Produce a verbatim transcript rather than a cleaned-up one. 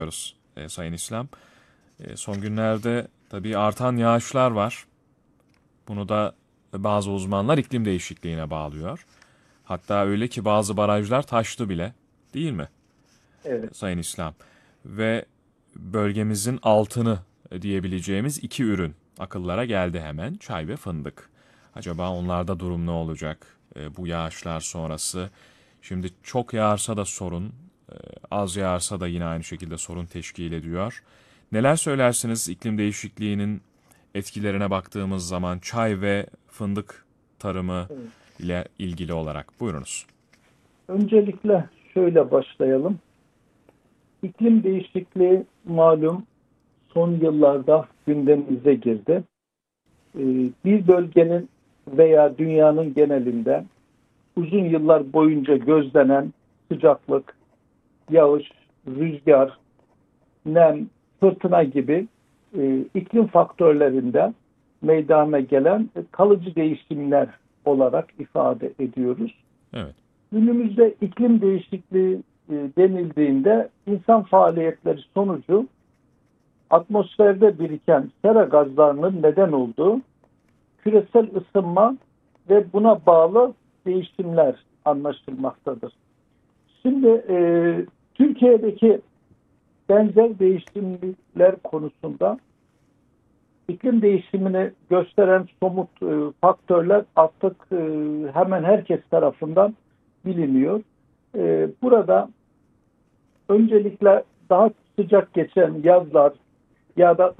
yapıyoruz e, Sayın İslam. E, son günlerde tabii artan yağışlar var. Bunu da bazı uzmanlar iklim değişikliğine bağlıyor. Hatta öyle ki bazı barajlar taştı bile, değil mi Evet. e, Sayın İslam? Ve bölgemizin altını diyebileceğimiz iki ürün akıllara geldi hemen. Çay ve fındık. Acaba onlarda durum ne olacak? E, bu yağışlar sonrası. Şimdi çok yağarsa da sorun, e, az yağarsa da yine aynı şekilde sorun teşkil ediyor. Neler söylersiniz iklim değişikliğinin etkilerine baktığımız zaman çay ve fındık tarımı Evet. ile ilgili olarak? Buyurunuz. Öncelikle şöyle başlayalım. İklim değişikliği malum son yıllarda gündemimize girdi. Ee, Bir bölgenin veya dünyanın genelinde uzun yıllar boyunca gözlenen sıcaklık, yağış, rüzgar, nem, fırtına gibi e, iklim faktörlerinde meydana gelen kalıcı değişimler olarak ifade ediyoruz. Evet, Günümüzde iklim değişikliği e, denildiğinde insan faaliyetleri sonucu atmosferde biriken sera gazlarının neden olduğu küresel ısınma ve buna bağlı değişimler anlaşılmaktadır. Şimdi e, Türkiye'deki benzer değişimler konusunda iklim değişimini gösteren somut e, faktörler artık e, hemen herkes tarafından biliniyor. E, burada öncelikle daha sıcak geçen yazlar ya da